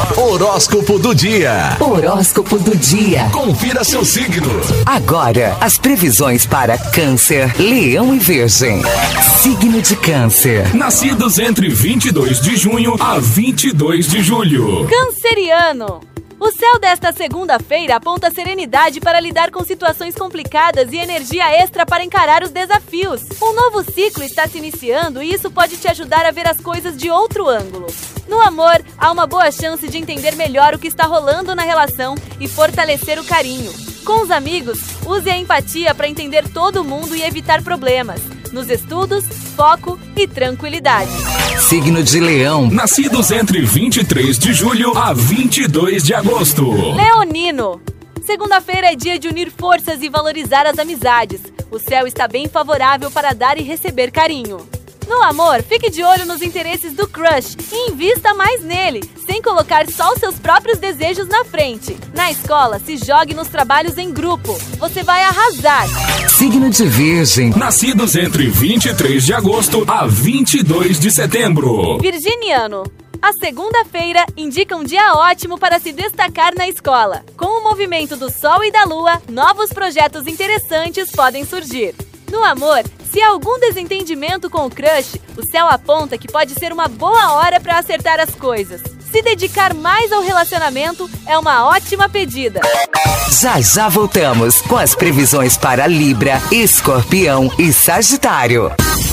Horóscopo do dia. Horóscopo do dia. Confira seu signo. Agora, as previsões para Câncer, Leão e Virgem. Signo de Câncer. Nascidos entre 22 de junho a 22 de julho. Canceriano. O céu desta segunda-feira aponta serenidade para lidar com situações complicadas e energia extra para encarar os desafios. Um novo ciclo está se iniciando e isso pode te ajudar a ver as coisas de outro ângulo. No amor, há uma boa chance de entender melhor o que está rolando na relação e fortalecer o carinho. Com os amigos, use a empatia para entender todo mundo e evitar problemas. Nos estudos, foco e tranquilidade. Signo de Leão. Nascidos entre 23 de julho a 22 de agosto. Leonino. Segunda-feira é dia de unir forças e valorizar as amizades. O céu está bem favorável para dar e receber carinho. No amor, fique de olho nos interesses do crush e invista mais nele, sem colocar só os seus próprios desejos na frente. Na escola, se jogue nos trabalhos em grupo. Você vai arrasar. Signo de Virgem. Nascidos entre 23 de agosto a 22 de setembro. Virginiano. A segunda-feira indica um dia ótimo para se destacar na escola. Com o movimento do Sol e da Lua, novos projetos interessantes podem surgir. No amor, se há algum desentendimento com o crush, o céu aponta que pode ser uma boa hora para acertar as coisas. Se dedicar mais ao relacionamento é uma ótima pedida. Já voltamos com as previsões para Libra, Escorpião e Sagitário.